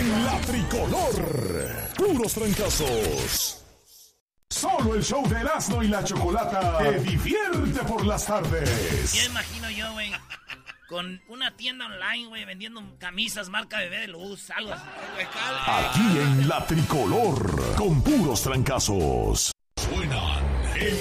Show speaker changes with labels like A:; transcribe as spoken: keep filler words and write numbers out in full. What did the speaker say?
A: en la tricolor. Puros trancazos. Solo el show de Erasmo y la Chocolata te divierte por las tardes.
B: Ya imagino yo, güey, con una tienda online, güey, vendiendo camisas marca Bebé de Luz, algo así.
A: Aquí en la tricolor, con puros trancazos.